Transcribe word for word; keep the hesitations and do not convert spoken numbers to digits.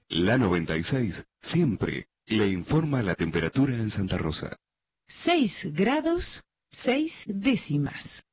La noventa y seis siempre le informa la temperatura en Santa Rosa. seis grados, seis décimas.